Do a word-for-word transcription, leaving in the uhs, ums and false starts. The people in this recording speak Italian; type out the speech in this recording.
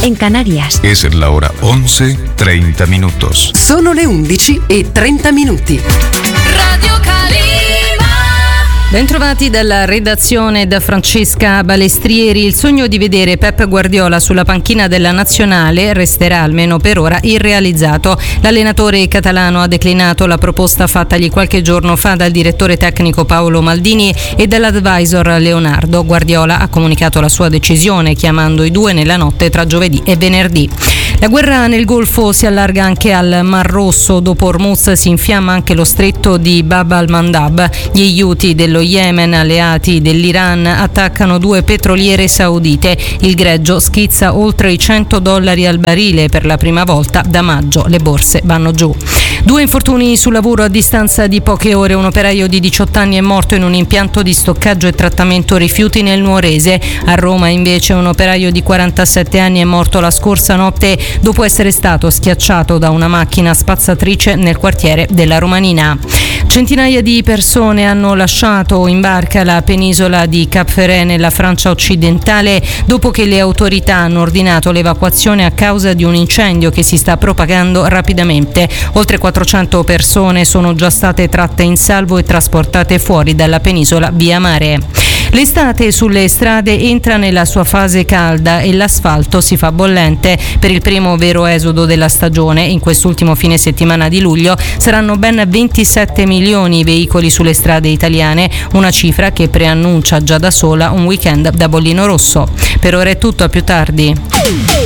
en Canarias. Es la hora once, treinta minutos. Sono le undici e trenta minuti. Radio Calima. Bentrovati dalla redazione da Francesca Balestrieri. Il sogno di vedere Pep Guardiola sulla panchina della nazionale resterà almeno per ora irrealizzato. L'allenatore catalano ha declinato la proposta fattagli qualche giorno fa dal direttore tecnico Paolo Maldini e dall'advisor Leonardo. Guardiola ha comunicato la sua decisione chiamando i due nella notte tra giovedì e venerdì. La guerra nel Golfo si allarga anche al Mar Rosso. Dopo Hormuz si infiamma anche lo stretto di Bab al-Mandab. Gli Houthi dello Yemen, alleati dell'Iran, attaccano due petroliere saudite. Il greggio schizza oltre i cento dollari al barile per la prima volta da maggio. Le borse vanno giù. Due infortuni sul lavoro a distanza di poche ore. Un operaio di diciotto anni è morto in un impianto di stoccaggio e trattamento rifiuti nel Nuorese. A Roma invece un operaio di quarantasette anni è morto la scorsa notte dopo essere stato schiacciato da una macchina spazzatrice nel quartiere della Romanina. Centinaia di persone hanno lasciato in barca la penisola di Cap Ferret nella Francia occidentale dopo che le autorità hanno ordinato l'evacuazione a causa di un incendio che si sta propagando rapidamente. Oltre quattrocento persone sono già state tratte in salvo e trasportate fuori dalla penisola via mare. L'estate sulle strade entra nella sua fase calda e l'asfalto si fa bollente. Per il primo vero esodo della stagione, in quest'ultimo fine settimana di luglio, saranno ben ventisette milioni i veicoli sulle strade italiane, una cifra che preannuncia già da sola un weekend da bollino rosso. Per ora è tutto, a più tardi.